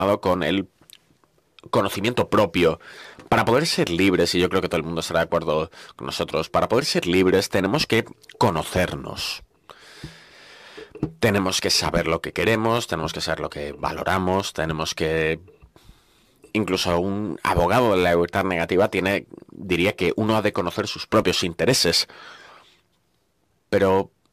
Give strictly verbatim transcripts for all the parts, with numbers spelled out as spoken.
con el conocimiento propio. Para poder ser libres, y yo creo que todo el mundo estará de acuerdo con nosotros, para poder ser libres tenemos que conocernos. Tenemos que saber lo que queremos, tenemos que saber lo que valoramos, tenemos que... Incluso un abogado de la libertad negativa tiene, diría que uno ha de conocer sus propios intereses. Pero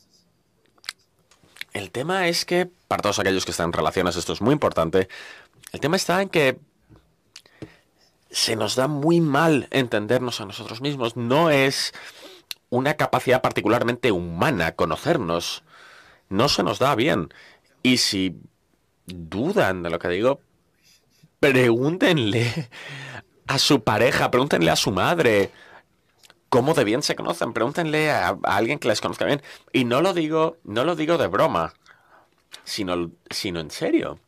el tema es que, para todos aquellos que están en relaciones, esto es muy importante, el tema está en que se nos da muy mal entendernos a nosotros mismos. No es una capacidad particularmente humana conocernos. No se nos da bien. Y si dudan de lo que digo, pregúntenle a su pareja, pregúntenle a su madre cómo de bien se conocen, pregúntenle a, a alguien que les conozca bien. Y no lo digo, no lo digo de broma, sino, sino en serio.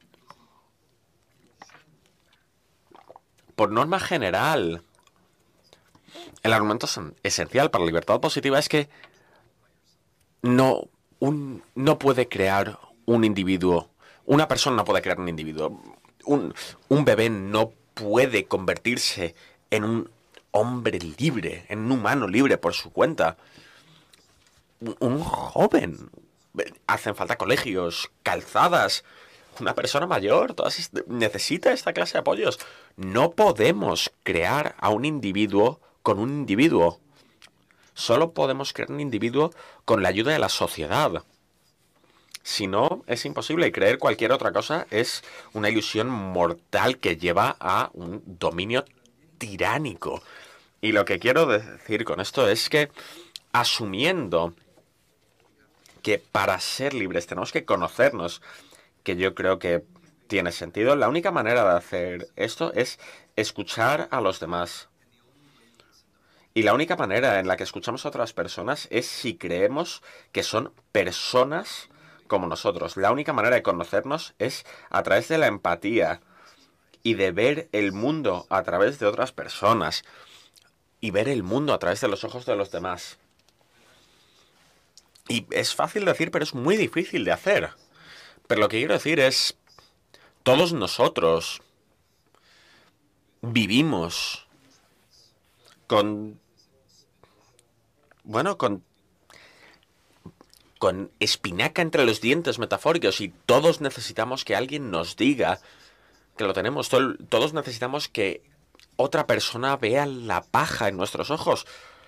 Por norma general, el argumento esencial para la libertad positiva es que no, un, no puede crear un individuo, una persona no puede crear un individuo, un, un bebé no puede convertirse en un hombre libre, en un humano libre por su cuenta. Un, un joven. Hacen falta colegios, calzadas. Una persona mayor, todas necesita esta clase de apoyos. No podemos crear a un individuo con un individuo. Solo podemos crear un individuo con la ayuda de la sociedad. Si no, es imposible. Y creer cualquier otra cosa es una ilusión mortal que lleva a un dominio tiránico. Y lo que quiero decir con esto es que, asumiendo que para ser libres tenemos que conocernos, que yo creo que tiene sentido, la única manera de hacer esto es escuchar a los demás. Y la única manera en la que escuchamos a otras personas es si creemos que son personas como nosotros. La única manera de conocernos es a través de la empatía y de ver el mundo a través de otras personas y ver el mundo a través de los ojos de los demás. Y es fácil decir, pero es muy difícil de hacer. Pero lo que quiero decir es, todos nosotros vivimos con... Bueno, con... con espinaca entre los dientes metafóricos, y todos necesitamos que alguien nos diga que lo tenemos. Todos necesitamos que otra persona vea la paja en nuestros ojos.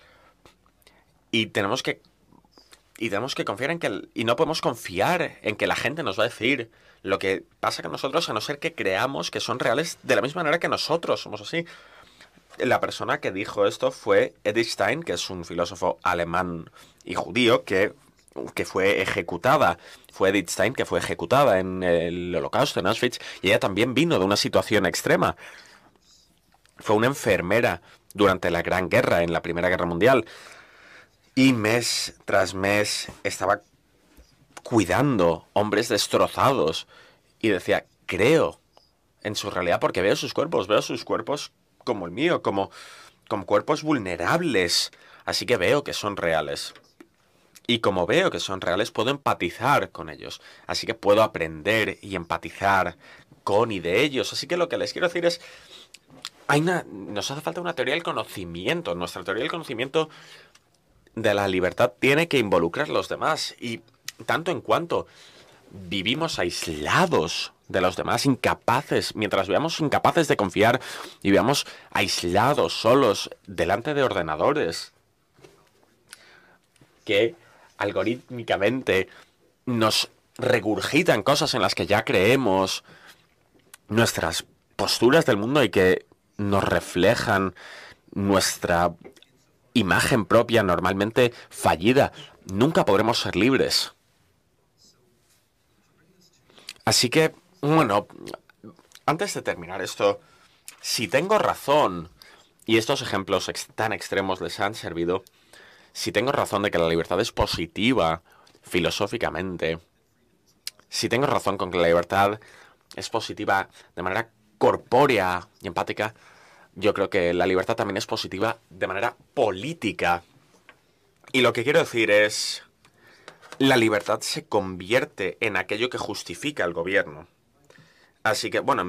Y tenemos que... Y tenemos que confiar en que... Y no podemos confiar en que la gente nos va a decir lo que pasa con nosotros, a no ser que creamos que son reales de la misma manera que nosotros somos así. La persona que dijo esto fue Edith Stein, que es un filósofo alemán y judío que, que fue ejecutada. Fue Edith Stein que fue ejecutada en el Holocausto, en Auschwitz, y ella también vino de una situación extrema. Fue una enfermera durante la Gran Guerra, en la Primera Guerra Mundial. Y mes tras mes estaba cuidando hombres destrozados. Y decía, creo en su realidad porque veo sus cuerpos, veo sus cuerpos como el mío, como, como cuerpos vulnerables. Así que veo que son reales. Y como veo que son reales, puedo empatizar con ellos. Así que puedo aprender y empatizar con y de ellos. Así que lo que les quiero decir es, hay una, nos hace falta una teoría del conocimiento. Nuestra teoría del conocimiento de la libertad tiene que involucrar a los demás. Y tanto en cuanto vivimos aislados de los demás, incapaces, mientras veamos incapaces de confiar y veamos aislados, solos, delante de ordenadores que algorítmicamente nos regurgitan cosas en las que ya creemos, nuestras posturas del mundo y que nos reflejan nuestra imagen propia normalmente fallida, nunca podremos ser libres. Así que, bueno, antes de terminar esto, si tengo razón, y estos ejemplos ex tan extremos les han servido, si tengo razón de que la libertad es positiva filosóficamente, si tengo razón con que la libertad es positiva de manera corpórea y empática, yo creo que la libertad también es positiva de manera política. Y lo que quiero decir es, la libertad se convierte en aquello que justifica el gobierno. Así que, bueno,